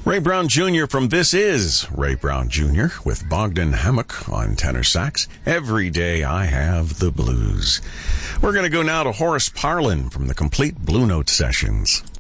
Ray Brown Jr. from This Is Ray Brown Jr. with Bogdan Hammock on tenor sax. Every Day I Have the Blues. We're going to go now to Horace Parlan from the Complete Blue Note Sessions.